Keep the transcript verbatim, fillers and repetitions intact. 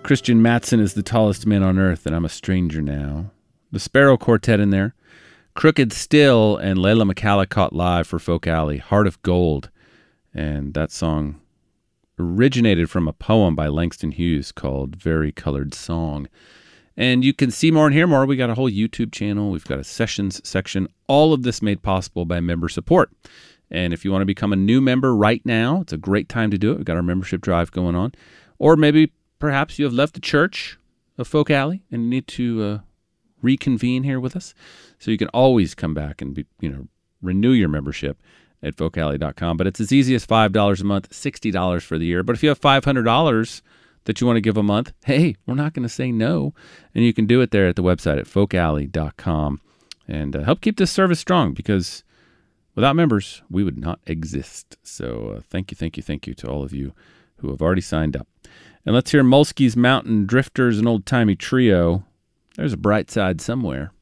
Christian Mattson is the tallest man on earth, and I'm a stranger now. The Sparrow Quartet in there. Crooked Still and Layla McCalla caught live for Folk Alley, Heart of Gold. And that song originated from a poem by Langston Hughes called Very Colored Song. And you can see more and hear more. We got a whole YouTube channel. We've got a sessions section. All of this made possible by member support. And if you want to become a new member right now, it's a great time to do it. We've got our membership drive going on. Or maybe perhaps you have left the church of Folk Alley and you need to uh, reconvene here with us. So you can always come back and be, you know, renew your membership at folk alley dot com. But it's as easy as five dollars a month, sixty dollars for the year. But if you have five hundred dollars that you want to give a month, hey, we're not going to say no. And you can do it there at the website at folk alley dot com. And uh, help keep this service strong, because without members, we would not exist. So uh, thank you, thank you, thank you to all of you who have already signed up. And let's hear Molsky's Mountain Drifters, an old-timey trio. There's a bright side somewhere.